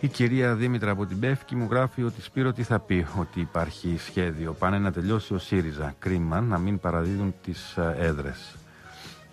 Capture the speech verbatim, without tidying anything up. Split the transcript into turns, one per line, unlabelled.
Η κυρία Δήμητρα από την Πεύκη μου γράφει ότι Σπύρο τι θα πει, ότι υπάρχει σχέδιο. Πάνε να τελειώσει ο ΣΥΡΙΖΑ. Κρίμα να μην παραδίδουν τις έδρες.